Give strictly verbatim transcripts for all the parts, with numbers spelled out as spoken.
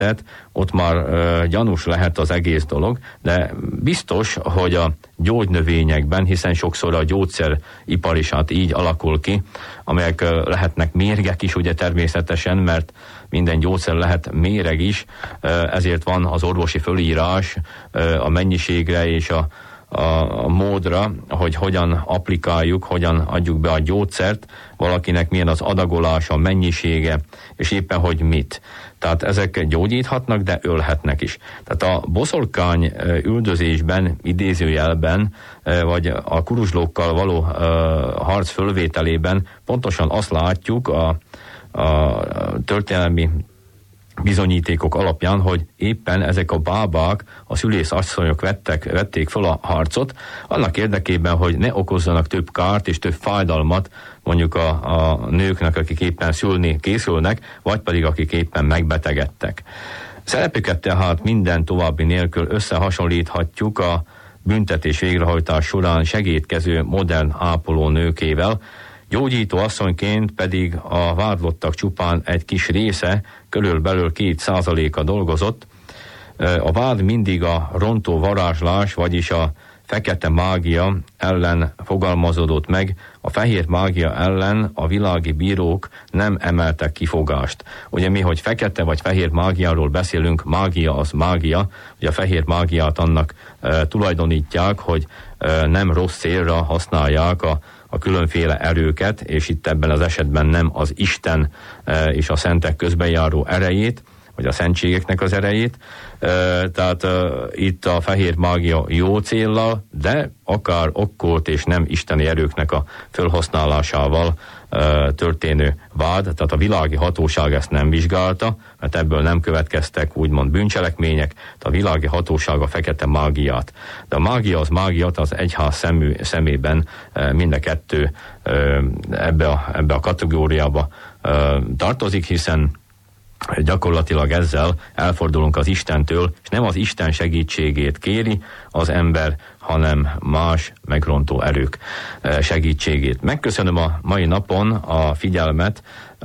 ott már uh, gyanús lehet az egész dolog, de biztos, hogy a gyógynövényekben, hiszen sokszor a gyógyszeripar is hát így alakul ki, amelyek uh, lehetnek mérgek is, ugye természetesen, mert minden gyógyszer lehet méreg is, uh, ezért van az orvosi fölírás uh, a mennyiségre és a a módra, hogy hogyan applikáljuk, hogyan adjuk be a gyógyszert, valakinek milyen az adagolása, mennyisége, és éppen hogy mit. Tehát ezek gyógyíthatnak, de ölhetnek is. Tehát a boszorkány üldözésben, idézőjelben, vagy a kuruzslókkal való harc fölvételében pontosan azt látjuk a, a történelmi bizonyítékok alapján, hogy éppen ezek a bábák, a szülész asszonyok vettek, vették fel a harcot, annak érdekében, hogy ne okozzanak több kárt és több fájdalmat mondjuk a, a nőknek, akik éppen szülni készülnek, vagy pedig akik éppen megbetegedtek. Szerepüket tehát minden további nélkül összehasonlíthatjuk a büntetés végrehajtás során segédkező modern ápoló nőkével, gyógyító asszonyként pedig a vádlottak csupán egy kis része, körülbelül két százaléka dolgozott. A vád mindig a rontó varázslás, vagyis a fekete mágia ellen fogalmazódott meg, a fehér mágia ellen a világi bírók nem emeltek kifogást. Ugye mi, hogy fekete vagy fehér mágiáról beszélünk, mágia az mágia, ugye a fehér mágiát annak e, tulajdonítják, hogy e, nem rossz célra használják a a különféle erőket, és itt ebben az esetben nem az Isten e, és a szentek közbenjáró erejét, vagy a szentségeknek az erejét, e, tehát e, itt a fehér mágia jó céllal, de akár okkolt és nem isteni erőknek a felhasználásával e, történő vád, tehát a világi hatóság ezt nem vizsgálta, mert ebből nem következtek úgymond bűncselekmények, tehát a világi hatóság a fekete mágiát. De a mágia az mágia, az egyház szemű, szemében e, mind a kettő e, ebbe, a, ebbe a kategóriába e, tartozik, hiszen gyakorlatilag ezzel elfordulunk az Istentől, és nem az Isten segítségét kéri az ember, hanem más megrontó erők segítségét. Megköszönöm a mai napon a figyelmet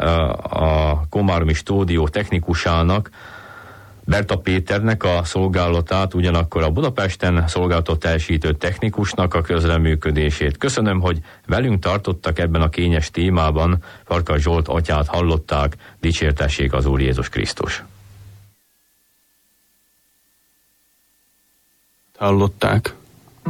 a Komáromi stúdió technikusának, Berta Péternek a szolgálatát, ugyanakkor a Budapesten szolgálatot teljesítő technikusnak a közreműködését. Köszönöm, hogy velünk tartottak ebben a kényes témában. Farkas Zsolt atyát hallották, dicsértessék az Úr Jézus Krisztus. Hallották